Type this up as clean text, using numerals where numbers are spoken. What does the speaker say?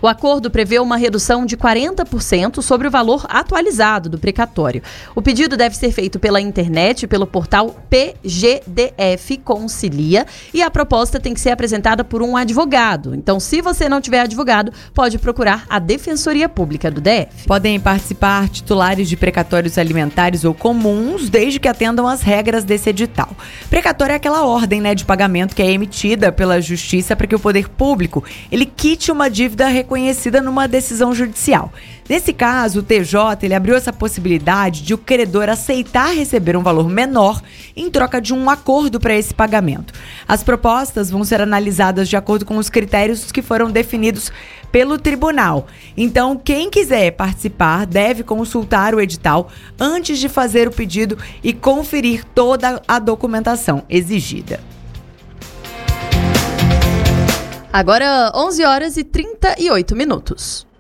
O acordo prevê uma redução de 40% sobre o valor atualizado do precatório. O pedido deve ser feito pela internet, pelo portal PGDF Concilia, e a proposta tem que ser apresentada por um advogado. Então, se você não tiver advogado, pode procurar a Defensoria Pública do DF. Podem participar titulares de precatórios alimentares ou comuns, desde que atendam às regras desse edital. Precatório é aquela ordem, de pagamento que é emitida pela Justiça para que o poder público ele quite uma dívida reconhecida numa decisão judicial. Nesse caso, o TJ ele abriu essa possibilidade de o credor aceitar receber um valor menor em troca de um acordo para esse pagamento. As propostas vão ser analisadas de acordo com os critérios que foram definidos pelo tribunal. Então, quem quiser participar deve consultar o edital antes de fazer o pedido e conferir toda a documentação exigida. Agora, 11 horas e 38 minutos.